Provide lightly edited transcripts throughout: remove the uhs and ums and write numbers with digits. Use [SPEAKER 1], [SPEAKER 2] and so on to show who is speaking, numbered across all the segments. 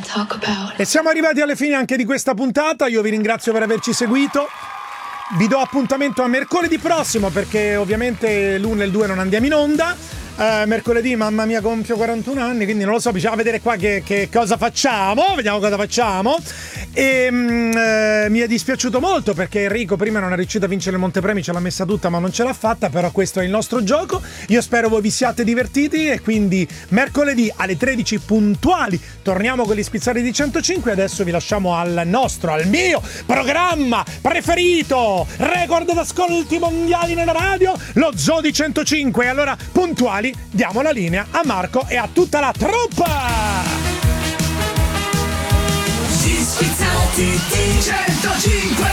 [SPEAKER 1] E siamo arrivati alle fine anche di questa puntata. Io vi ringrazio per averci seguito. Vi do appuntamento a mercoledì prossimo, perché ovviamente l'1 e il 2 non andiamo in onda. Mercoledì, mamma mia, compio 41 anni, quindi non lo so, bisogna vedere qua che cosa facciamo. Vediamo cosa facciamo. E mi è dispiaciuto molto perché Enrico prima non è riuscito a vincere il Montepremi, ce l'ha messa tutta ma non ce l'ha fatta, però questo è il nostro gioco. Io spero voi vi siate divertiti e quindi mercoledì alle 13 puntuali torniamo con gli Spizzari di 105. Adesso vi lasciamo al mio programma preferito, record d'ascolti mondiali nella radio, lo Zoo di 105. E allora puntuali diamo la linea a Marco e a tutta la truppa.
[SPEAKER 2] Gli Spizzati di 105.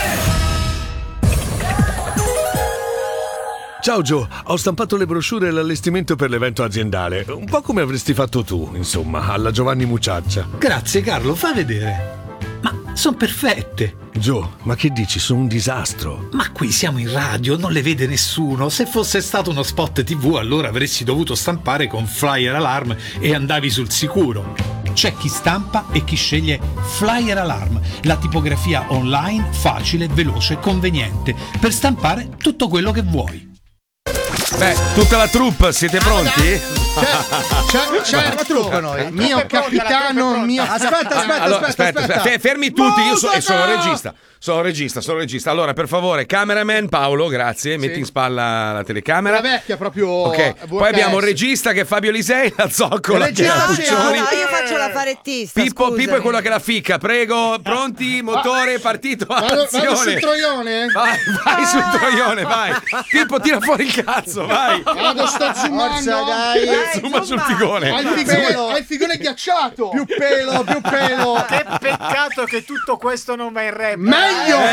[SPEAKER 3] Ciao Gio, ho stampato le brochure e l'allestimento per l'evento aziendale, un po' come avresti fatto tu, insomma, alla Giovanni Mucciaccia.
[SPEAKER 4] Grazie Carlo, fa vedere. Ma sono perfette.
[SPEAKER 3] Gio, ma che dici? Sono un disastro.
[SPEAKER 4] Ma qui siamo in radio, non le vede nessuno. Se fosse stato uno spot TV, allora avresti dovuto stampare con Flyer Alarm e andavi sul sicuro. C'è chi stampa e chi sceglie Flyer Alarm, la tipografia online facile, veloce, conveniente per stampare tutto quello che vuoi.
[SPEAKER 3] Beh, tutta la troupe, siete pronti?
[SPEAKER 5] C'è la truppa noi. Mio capitano, mio...
[SPEAKER 3] Aspetta, fermi tutti, io sono regista. Sono regista. Allora, per favore, cameraman Paolo, grazie, metti in spalla la telecamera.
[SPEAKER 5] La vecchia proprio.
[SPEAKER 3] Ok, poi abbiamo il regista che è Fabio Lisei, la zoccola che è Puccioni.
[SPEAKER 6] No, io faccio la farettista.
[SPEAKER 3] Pippo è quello che la ficca, prego, pronti, motore, partito, azione.
[SPEAKER 5] Vado sul troione?
[SPEAKER 3] Vai sul troione, vai. Pippo, tira fuori il cazzo, vai.
[SPEAKER 5] Vado, sto zoomando.
[SPEAKER 3] Zooma sul figone.
[SPEAKER 5] Hai il figone ghiacciato. Più pelo.
[SPEAKER 7] Che peccato che tutto questo non va in rap.
[SPEAKER 5] Meglio.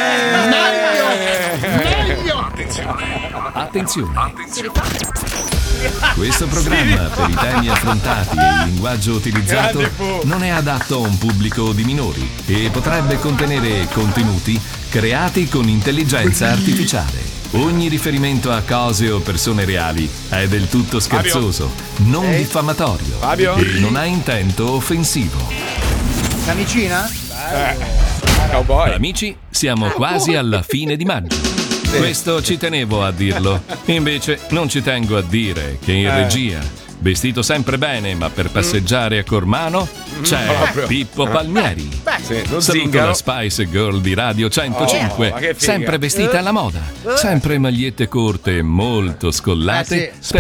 [SPEAKER 8] Attenzione. Questo programma, per i temi affrontati e il linguaggio utilizzato, non è adatto a un pubblico di minori e potrebbe contenere contenuti creati con intelligenza artificiale. Ogni riferimento a cose o persone reali è del tutto scherzoso, non diffamatorio e non ha intento offensivo.
[SPEAKER 5] Camicina?
[SPEAKER 3] Cowboy.
[SPEAKER 8] Amici, siamo quasi alla fine di maggio. Questo ci tenevo a dirlo. Invece non ci tengo a dire che in regia, vestito sempre bene ma per passeggiare a Cormano, c'è Pippo Palmieri. Saluto la Spice Girl di Radio 105, sempre vestita alla moda, sempre magliette corte molto scollate.